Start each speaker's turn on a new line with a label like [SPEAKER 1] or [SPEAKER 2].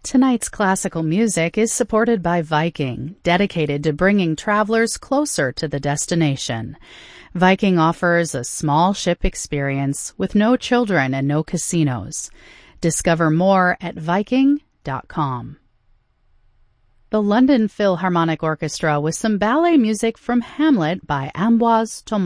[SPEAKER 1] Tonight's classical music is supported by Viking, dedicated to bringing travelers closer to the destination. Viking offers a small ship experience with no children and no casinos. Discover more at Viking.com. The London Philharmonic Orchestra with some ballet music from Hamlet by Ambroise Thomas.